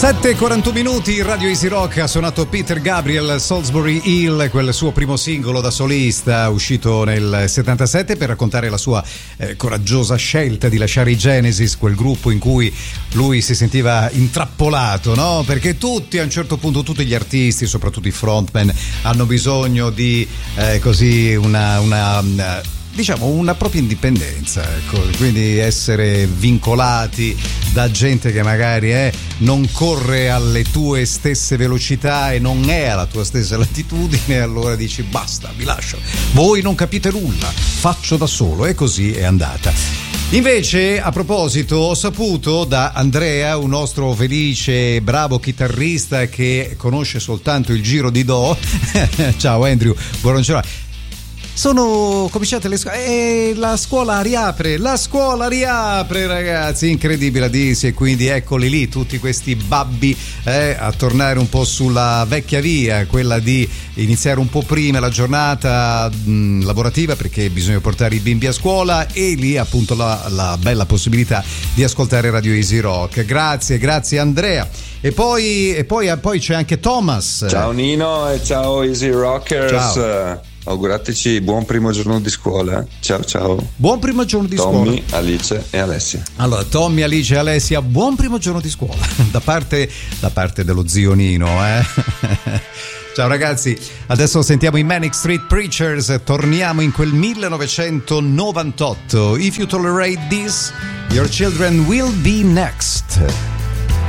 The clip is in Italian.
7:41, Radio Easy Rock. Ha suonato Peter Gabriel, Salisbury Hill, quel suo primo singolo da solista uscito nel 77, per raccontare la sua coraggiosa scelta di lasciare i Genesis, quel gruppo in cui lui si sentiva intrappolato, no? Perché tutti, a un certo punto, tutti gli artisti, soprattutto i frontman, hanno bisogno di diciamo una propria indipendenza, ecco, quindi essere vincolati da gente che magari non corre alle tue stesse velocità e non è alla tua stessa latitudine, allora dici basta, vi lascio, voi non capite nulla, faccio da solo, e così è andata. Invece, a proposito, ho saputo da Andrea, un nostro felice bravo chitarrista che conosce soltanto il giro di do ciao Andrew, buongiorno. Sono cominciate le scuole, la scuola riapre ragazzi, incredibile a dirsi, e quindi eccoli lì tutti questi babbi a tornare un po' sulla vecchia via, quella di iniziare un po' prima la giornata lavorativa, perché bisogna portare i bimbi a scuola, e lì appunto la bella possibilità di ascoltare Radio Easy Rock. Grazie Andrea. E poi c'è anche Thomas. Ciao Nino e ciao Easy Rockers. Ciao. Augurateci buon primo giorno di scuola. Ciao. Buon primo giorno di scuola. Tommy, Alice e Alessia. Allora, Tommy, Alice e Alessia, buon primo giorno di scuola da parte dello zio Nino, Ciao ragazzi, adesso sentiamo i Manic Street Preachers, torniamo in quel 1998. If you tolerate this, your children will be next.